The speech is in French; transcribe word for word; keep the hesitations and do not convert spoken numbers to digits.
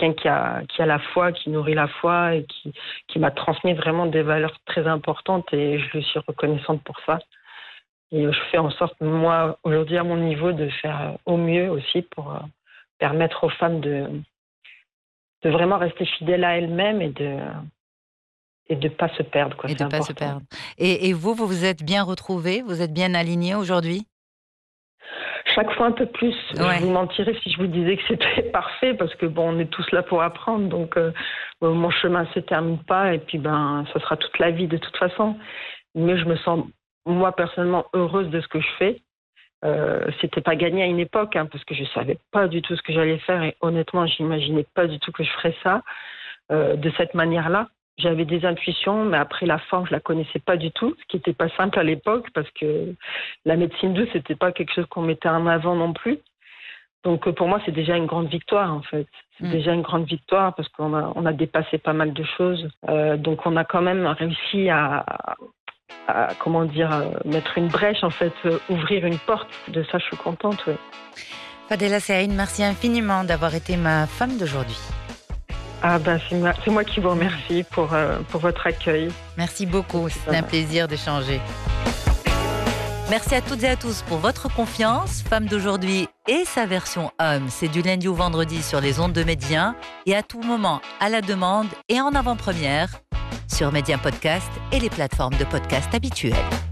quelqu'un qui a, qui a la foi, qui nourrit la foi et qui, qui m'a transmis vraiment des valeurs très importantes et je lui suis reconnaissante pour ça. Et je fais en sorte, moi, aujourd'hui, à mon niveau, de faire au mieux aussi pour euh, permettre aux femmes de, de vraiment rester fidèles à elles-mêmes et de et de pas se perdre, quoi. Et C'est de ne pas se important. perdre. Et, et vous, vous vous êtes bien retrouvés? Vous êtes bien alignés aujourd'hui? Chaque fois un peu plus. Je Ouais. vous mentirais si je vous disais que c'était parfait parce que bon, on est tous là pour apprendre. Donc euh, bon, mon chemin se termine pas et puis ben, ça sera toute la vie de toute façon. Mais je me sens moi personnellement heureuse de ce que je fais. Euh, c'était pas gagné à une époque hein, parce que je savais pas du tout ce que j'allais faire et honnêtement, j'imaginais pas du tout que je ferais ça euh, de cette manière-là. J'avais des intuitions, mais après la forme, je la connaissais pas du tout, ce qui était pas simple à l'époque parce que la médecine douce, c'était pas quelque chose qu'on mettait en avant non plus. Donc euh, pour moi, c'est déjà une grande victoire en fait. C'est Mm. déjà une grande victoire parce qu'on a, on a dépassé pas mal de choses. Euh, donc on a quand même réussi à, à comment dire, euh, mettre une brèche en fait, euh, ouvrir une porte. De ça, je suis contente. Ouais. Fadela Saïd, merci infiniment d'avoir été ma femme d'aujourd'hui. Ah ben c'est moi, c'est moi qui vous remercie pour, euh, pour votre accueil. Merci beaucoup, c'était un plaisir d'échanger. Merci à toutes et à tous pour votre confiance. Femme d'aujourd'hui et sa version homme, c'est du lundi au vendredi sur les ondes de Médien et à tout moment, à la demande et en avant-première sur Médien Podcast et les plateformes de podcast habituelles.